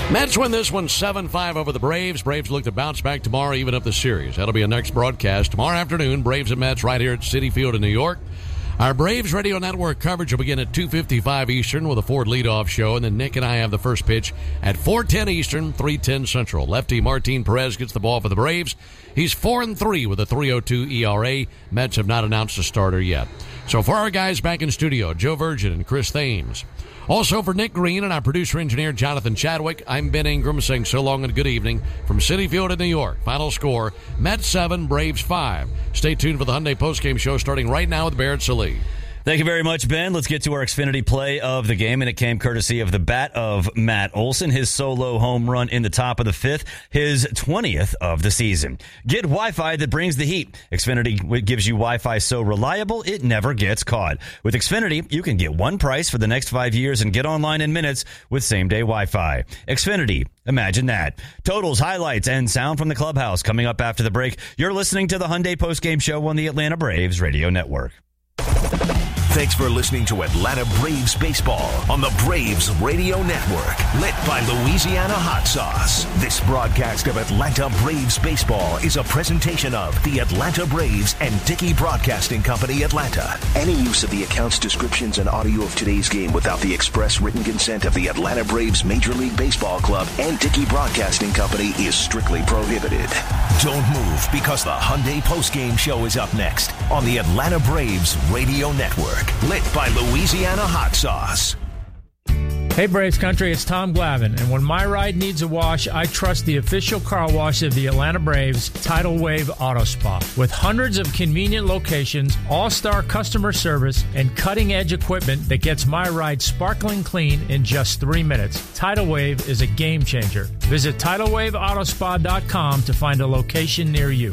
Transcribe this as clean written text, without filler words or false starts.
Mets win this one 7-5 over the Braves. Braves look to bounce back tomorrow, even up the series. That'll be a next broadcast tomorrow afternoon. Braves and Mets right here at Citi Field in New York. Our Braves Radio Network coverage will begin at 2:55 Eastern with a Ford leadoff show, and then Nick and I have the first pitch at 4:10 Eastern, 3:10 Central. Lefty Martin Perez gets the ball for the Braves. He's 4-3 with a 3.02 ERA. Mets have not announced a starter yet. So for our guys back in studio, Joe Virgin and Chris Thames. Also for Nick Green and our producer-engineer Jonathan Chadwick, I'm Ben Ingram saying so long and good evening from Citi Field in New York. Final score, Mets 7, Braves 5. Stay tuned for the Hyundai postgame show starting right now with Barrett Sallee. Thank you very much, Ben. Let's get to our Xfinity play of the game, and it came courtesy of the bat of Matt Olson, his solo home run in the top of the fifth, his 20th of the season. Get Wi-Fi that brings the heat. Xfinity gives you Wi-Fi so reliable, it never gets caught. With Xfinity, you can get one price for the next 5 years and get online in minutes with same-day Wi-Fi. Xfinity. Imagine that. Totals, highlights, and sound from the clubhouse coming up after the break. You're listening to the Hyundai postgame show on the Atlanta Braves Radio Network. Thanks for listening to Atlanta Braves Baseball on the Braves Radio Network, lit by Louisiana Hot Sauce. This broadcast of Atlanta Braves Baseball is a presentation of the Atlanta Braves and Dickey Broadcasting Company, Atlanta. Any use of the accounts, descriptions, and audio of today's game without the express written consent of the Atlanta Braves Major League Baseball Club and Dickey Broadcasting Company is strictly prohibited. Don't move, because the Hyundai postgame show is up next on the Atlanta Braves Radio Network. Lit by Louisiana Hot Sauce. Hey Braves Country, it's Tom Glavine, and when my ride needs a wash, I trust the official car wash of the Atlanta Braves, Tidal Wave Auto Spa. With hundreds of convenient locations, all-star customer service, and cutting-edge equipment that gets my ride sparkling clean in just 3 minutes, Tidal Wave is a game changer. Visit TidalWaveAutospa.com to find a location near you.